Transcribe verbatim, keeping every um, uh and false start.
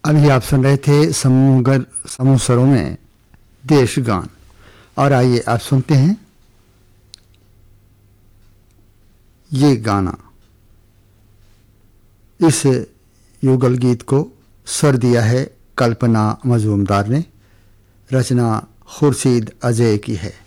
अभी आप सुन रहे थे समूहगर समूह स्वरों में देश गान। और आइए आप सुनते हैं ये गाना। इस युगल गीत को स्वर दिया है कल्पना मजूमदार ने, रचना खुर्शीद अजय की है।